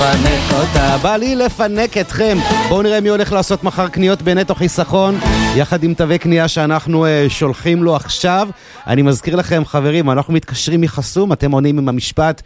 פנק אותה, בא לי לפנק אתכם. בואו נראה מי הולך לעשות מחר קניות בנטו חיסכון יחד עם תווי קנייה שאנחנו שולחים לו עכשיו. אני מזכיר לכם חברים, אנחנו מתקשרים מחסום, אתם עונים עם המשפט